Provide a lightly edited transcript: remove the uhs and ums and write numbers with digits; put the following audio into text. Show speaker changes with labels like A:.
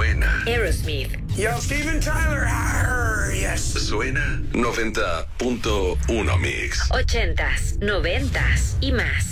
A: buena.
B: Aerosmith.
C: Yo, Steven Tyler. Yes.
A: Suena 90.1 Mix.
B: 80s, 90s y más.